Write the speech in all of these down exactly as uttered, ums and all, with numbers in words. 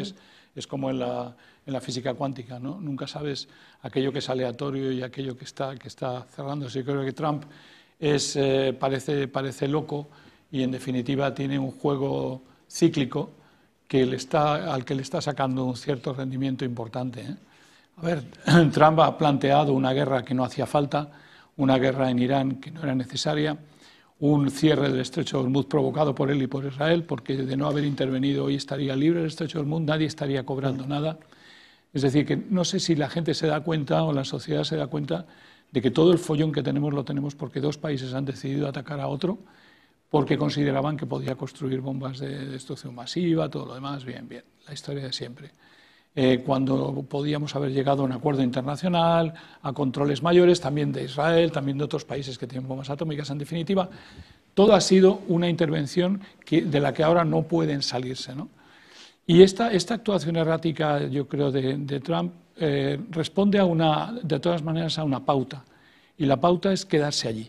es, es como en la, en la física cuántica, ¿no? Nunca sabes aquello que es aleatorio y aquello que está, que está cerrándose. Yo creo que Trump es, eh, parece, parece loco y en definitiva tiene un juego cíclico que le está, al que le está sacando un cierto rendimiento importante, ¿eh? A ver, Trump ha planteado una guerra que no hacía falta, una guerra en Irán que no era necesaria, un cierre del estrecho de Hormuz provocado por él y por Israel, porque de no haber intervenido hoy estaría libre el estrecho de Hormuz, nadie estaría cobrando nada. Es decir, que no sé si la gente se da cuenta o la sociedad se da cuenta de que todo el follón que tenemos lo tenemos porque dos países han decidido atacar a otro, porque consideraban que podía construir bombas de destrucción masiva, todo lo demás, bien, bien, la historia de siempre. Eh, cuando podíamos haber llegado a un acuerdo internacional, a controles mayores, también de Israel, también de otros países que tienen bombas atómicas. En definitiva, todo ha sido una intervención que, de la que ahora no pueden salirse, ¿no? Y esta, esta actuación errática, yo creo, de, de Trump eh, responde a una, de todas maneras a una pauta, y la pauta es quedarse allí.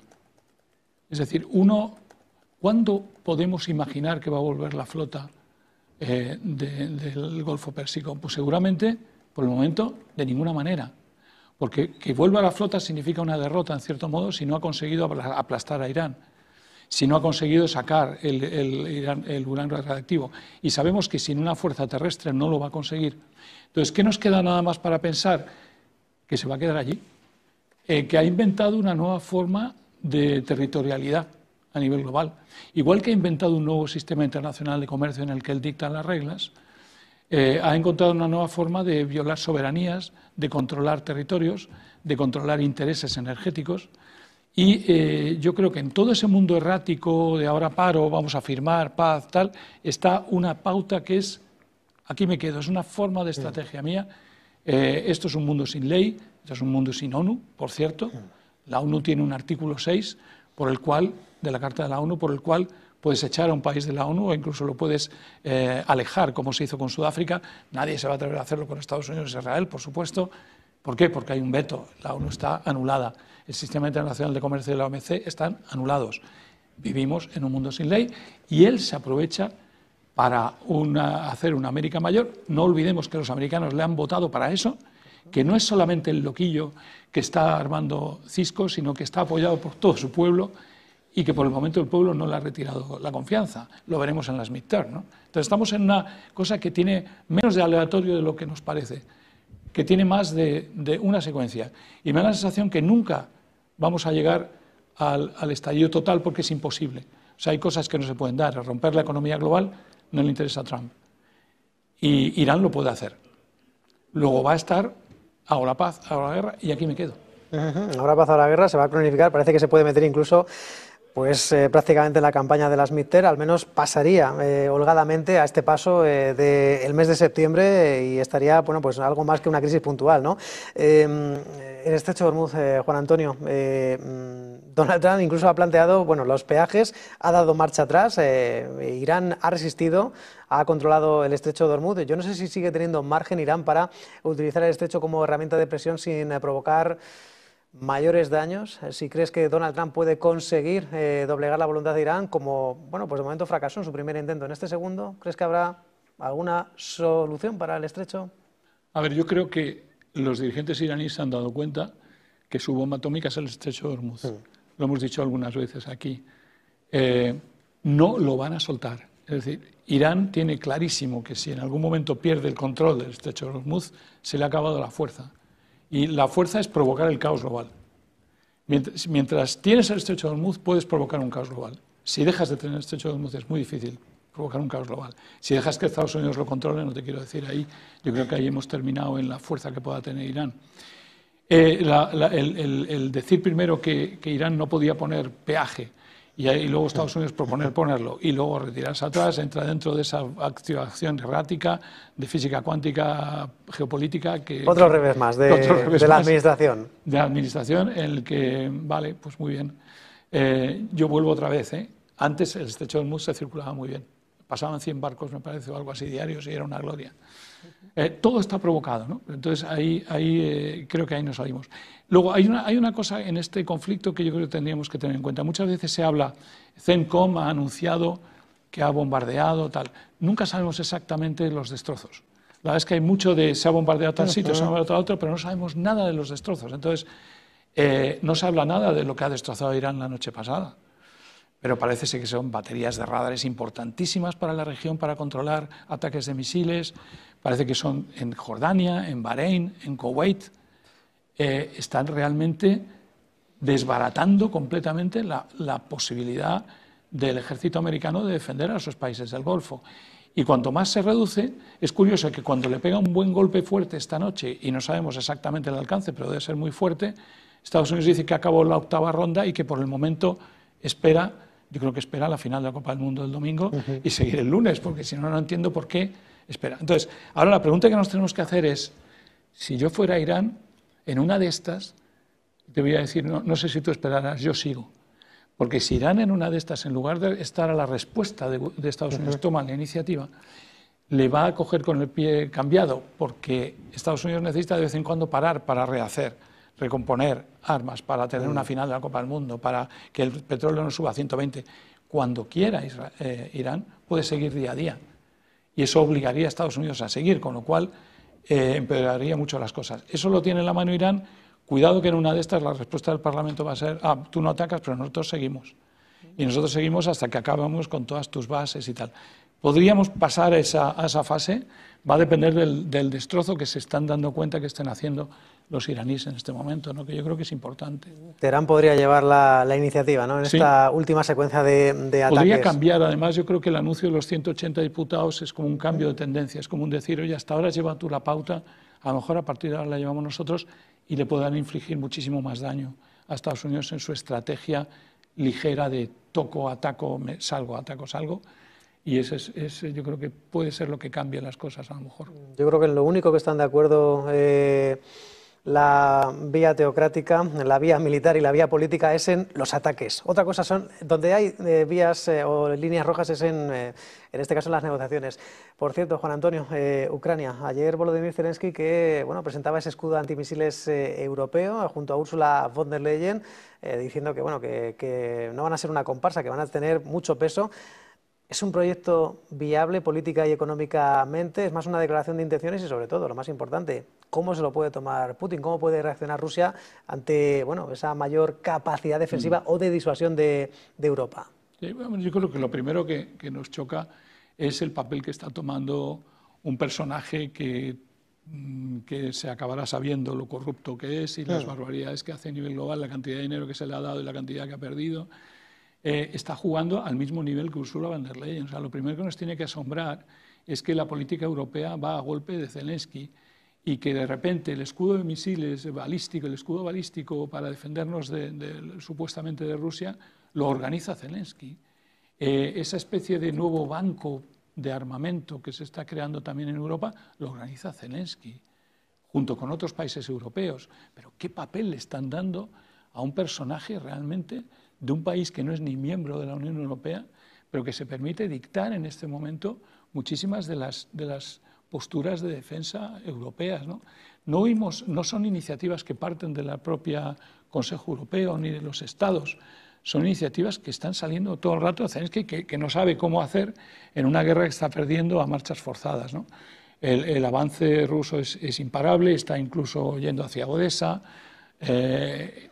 Es decir, uno, ¿cuándo podemos imaginar que va a volver la flota Eh, de, del Golfo Pérsico? Pues seguramente, por el momento, de ninguna manera. Porque que vuelva la flota significa una derrota, en cierto modo, si no ha conseguido aplastar a Irán, si no ha conseguido sacar el, el, el uranio radiactivo. Y sabemos que sin una fuerza terrestre no lo va a conseguir. Entonces, ¿qué nos queda nada más para pensar? Que se va a quedar allí. Eh, que ha inventado una nueva forma de territorialidad a nivel global. Igual que ha inventado un nuevo sistema internacional de comercio en el que él dicta las reglas, eh, ha encontrado una nueva forma de violar soberanías, de controlar territorios, de controlar intereses energéticos. Y eh, yo creo que en todo ese mundo errático de ahora paro, vamos a firmar paz, tal, está una pauta que es, aquí me quedo, es una forma de estrategia mía. Eh, esto es un mundo sin ley, esto es un mundo sin ONU, por cierto. La ONU tiene un artículo seis por el cual, de la Carta de la ONU, por el cual puedes echar a un país de la ONU o incluso lo puedes eh, alejar, como se hizo con Sudáfrica. Nadie se va a atrever a hacerlo con Estados Unidos y Israel, por supuesto. ¿Por qué? Porque hay un veto. La ONU está anulada. El Sistema Internacional de Comercio de la O M C están anulados. Vivimos en un mundo sin ley y él se aprovecha para una, hacer una América mayor. No olvidemos que los americanos le han votado para eso, que no es solamente el loquillo que está armando ciscos, sino que está apoyado por todo su pueblo y que por el momento el pueblo no le ha retirado la confianza. Lo veremos en las midterm, ¿no? Entonces estamos en una cosa que tiene menos de aleatorio de lo que nos parece, que tiene más de, de una secuencia. Y me da la sensación que nunca vamos a llegar al, al estallido total porque es imposible. O sea, hay cosas que no se pueden dar. Romper la economía global no le interesa a Trump. Y Irán lo puede hacer. Luego va a estar ahora paz, ahora guerra, y aquí me quedo. Uh-huh. Ahora paz, ahora guerra, se va a cronificar, parece que se puede meter incluso pues eh, prácticamente en la campaña de las midterm, al menos pasaría eh, holgadamente a este paso eh, del mes de septiembre eh, y estaría, bueno, pues algo más que una crisis puntual, ¿no? Eh, el estrecho de Hormuz, eh, Juan Antonio, eh, Donald Trump incluso ha planteado, bueno, los peajes, ha dado marcha atrás, eh, Irán ha resistido, ha controlado el estrecho de Hormuz. Yo no sé si sigue teniendo margen Irán para utilizar el estrecho como herramienta de presión sin eh, provocar mayores daños. Si crees que Donald Trump puede conseguir eh, doblegar la voluntad de Irán, como, bueno, pues de momento fracasó en su primer intento. En este segundo, ¿crees que habrá alguna solución para el estrecho? A ver, yo creo que los dirigentes iraníes se han dado cuenta que su bomba atómica es el estrecho de Hormuz. Sí. Lo hemos dicho algunas veces aquí. Eh, no lo van a soltar. Es decir, Irán tiene clarísimo que si en algún momento pierde el control del estrecho de Hormuz, se le ha acabado la fuerza. Y la fuerza es provocar el caos global. Mientras, mientras tienes el estrecho de Hormuz, puedes provocar un caos global. Si dejas de tener el estrecho de Hormuz, es muy difícil provocar un caos global. Si dejas que Estados Unidos lo controle, no te quiero decir ahí, yo creo que ahí hemos terminado en la fuerza que pueda tener Irán. Eh, la, la, el, el, el decir primero que, que Irán no podía poner peaje y, y luego Estados Unidos proponer ponerlo y luego retirarse atrás, entra dentro de esa acción errática de física cuántica geopolítica que... Otro revés más de, revés de la más administración. De la administración en el que, vale, pues muy bien. Eh, yo vuelvo otra vez, ¿eh? Antes el estrecho de Hormuz se circulaba muy bien. Pasaban cien barcos, me parece, o algo así diarios y era una gloria. Eh, todo está provocado, ¿no? Entonces ahí, ahí eh, creo que ahí nos salimos. Luego hay una, hay una cosa en este conflicto que yo creo que tendríamos que tener en cuenta. Muchas veces se habla, CENTCOM ha anunciado que ha bombardeado, tal. Nunca sabemos exactamente los destrozos. La verdad es que hay mucho de se ha bombardeado tal sitio, se ha bombardeado tal otro, pero no sabemos nada de los destrozos. Entonces, eh, no se habla nada de lo que ha destrozado Irán la noche pasada. Pero parece ser que son baterías de radares importantísimas para la región, para controlar ataques de misiles. Parece que son en Jordania, en Bahrein, en Kuwait. Eh, están realmente desbaratando completamente la, la posibilidad del ejército americano de defender a esos países del Golfo. Y cuanto más se reduce, es curioso que cuando le pega un buen golpe fuerte esta noche, y no sabemos exactamente el alcance, pero debe ser muy fuerte, Estados Unidos dice que acabó la octava ronda y que por el momento espera, yo creo que espera la final de la Copa del Mundo del domingo uh-huh. y seguir el lunes, porque si no, no entiendo por qué espera. Entonces, ahora la pregunta que nos tenemos que hacer es, si yo fuera a Irán, en una de estas, te voy a decir, no, no sé si tú esperarás, yo sigo. Porque si Irán en una de estas, en lugar de estar a la respuesta de, de Estados Unidos, uh-huh. toma la iniciativa, le va a coger con el pie cambiado, porque Estados Unidos necesita de vez en cuando parar para rehacer, recomponer armas, para tener uh-huh. una final de la Copa del Mundo, para que el petróleo no suba a ciento veinte. Cuando quiera Israel, eh, Irán, puede seguir día a día. Y eso obligaría a Estados Unidos a seguir, con lo cual eh, empeoraría mucho las cosas. Eso lo tiene en la mano Irán. Cuidado que en una de estas la respuesta del Parlamento va a ser, ah, tú no atacas, pero nosotros seguimos. Y nosotros seguimos hasta que acabamos con todas tus bases y tal. Podríamos pasar a esa, a esa fase, va a depender del, del destrozo que se están dando cuenta que estén haciendo los iraníes en este momento, ¿no? Que yo creo que es importante. Teherán podría llevar la, la iniciativa, ¿no? En sí. esta última secuencia de, de ataques. Podría cambiar, además yo creo que el anuncio de los ciento ochenta diputados es como un cambio de tendencia, es como un decir, oye, hasta ahora lleva tú la pauta, a lo mejor a partir de ahora la llevamos nosotros, y le podrán infligir muchísimo más daño a Estados Unidos en su estrategia ligera de toco, ataco, me salgo, ataco, salgo. Y ese es, ese yo creo que puede ser lo que cambie las cosas a lo mejor. Yo creo que en lo único que están de acuerdo eh, la vía teocrática, la vía militar y la vía política es en los ataques. Otra cosa son, donde hay eh, vías eh, o líneas rojas es en, eh, en este caso en las negociaciones. Por cierto, Juan Antonio, eh, Ucrania, ayer Volodymyr Zelensky que bueno, presentaba ese escudo antimisiles eh, europeo junto a Ursula von der Leyen, eh, diciendo que, bueno, que, que no van a ser una comparsa, que van a tener mucho peso. ¿Es un proyecto viable política y económicamente? ¿Es más una declaración de intenciones? Y sobre todo, lo más importante, ¿cómo se lo puede tomar Putin? ¿Cómo puede reaccionar Rusia ante bueno, esa mayor capacidad defensiva mm. o de disuasión de, de Europa? Sí, bueno, yo creo que lo primero que, que nos choca es el papel que está tomando un personaje que, que se acabará sabiendo lo corrupto que es y claro. las barbaridades que hace a nivel global, la cantidad de dinero que se le ha dado y la cantidad que ha perdido. Eh, está jugando al mismo nivel que Ursula von der Leyen. O sea, lo primero que nos tiene que asombrar es que la política europea va a golpe de Zelensky y que de repente el escudo de misiles balístico, el escudo balístico para defendernos de, de, supuestamente de Rusia, lo organiza Zelensky. Eh, esa especie de nuevo banco de armamento que se está creando también en Europa, lo organiza Zelensky, junto con otros países europeos. Pero ¿qué papel le están dando a un personaje realmente de un país que no es ni miembro de la Unión Europea, pero que se permite dictar en este momento muchísimas de las, de las posturas de defensa europeas, ¿no? No, oímos, no son iniciativas que parten de la propia Consejo Europeo ni de los Estados, son iniciativas que están saliendo todo el rato, Zelensky, que, que no sabe cómo hacer en una guerra que está perdiendo a marchas forzadas, ¿no? El, el avance ruso es, es imparable, está incluso yendo hacia Odessa. Eh,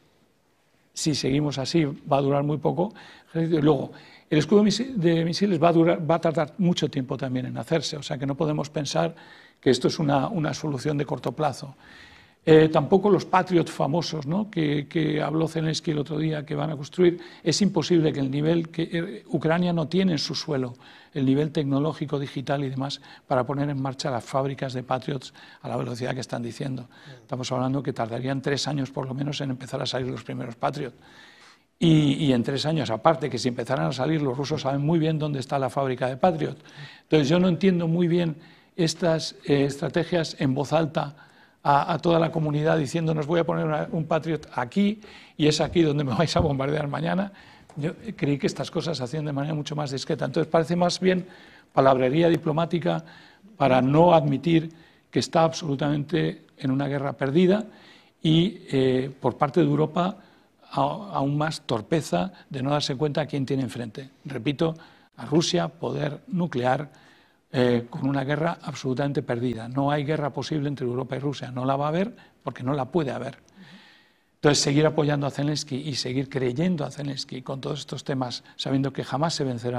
si seguimos así va a durar muy poco. Y luego, el escudo de misiles va a, durar, va a tardar mucho tiempo también en hacerse, o sea que no podemos pensar que esto es una, una solución de corto plazo. Eh, tampoco los Patriot famosos, ¿no? que, que habló Zelensky el otro día, que van a construir. Es imposible que el nivel que eh, Ucrania no tiene en su suelo, el nivel tecnológico, digital y demás, para poner en marcha las fábricas de Patriots a la velocidad que están diciendo. Estamos hablando que tardarían tres años por lo menos en empezar a salir los primeros Patriot. Y, y en tres años, aparte, que si empezaran a salir, los rusos saben muy bien dónde está la fábrica de Patriot. Entonces yo no entiendo muy bien estas eh, estrategias en voz alta a, a toda la comunidad diciendo nos voy a poner una, un Patriot aquí y es aquí donde me vais a bombardear mañana. Yo creí que estas cosas se hacían de manera mucho más discreta. Entonces parece más bien palabrería diplomática para no admitir que está absolutamente en una guerra perdida y eh, por parte de Europa a, aún más torpeza de no darse cuenta a quién tiene enfrente. Repito, a Rusia, poder nuclear, eh, con una guerra absolutamente perdida. No hay guerra posible entre Europa y Rusia, no la va a haber porque no la puede haber. Entonces, seguir apoyando a Zelensky y seguir creyendo a Zelensky con todos estos temas, sabiendo que jamás se vencerá